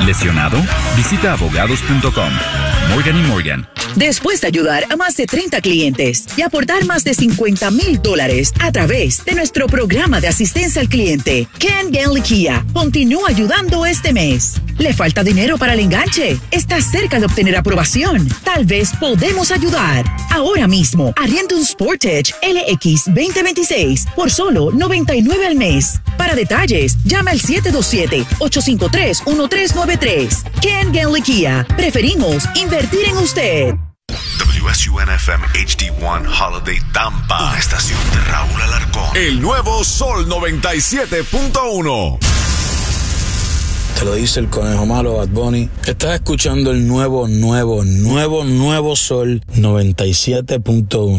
¿Lesionado? Visita abogados.com. Morgan & Morgan. Después de ayudar a más de 30 clientes y aportar más de $50,000 a través de nuestro programa de asistencia al cliente, Ken Genley Kia continúa ayudando este mes. ¿Le falta dinero para el enganche? ¿Está cerca de obtener aprobación? Tal vez podemos ayudar. Ahora mismo, arrienda un Sportage LX 2026 por solo $99 al mes. Para detalles, llame al 727-853-1393. Ken Genley Kia. Preferimos invertir en usted. WSUN-FM HD1 Holiday Tampa. Una estación de Raúl Alarcón. El nuevo Sol 97.1. Te lo dice el conejo malo Bad Bunny. Estás escuchando el nuevo Sol 97.1.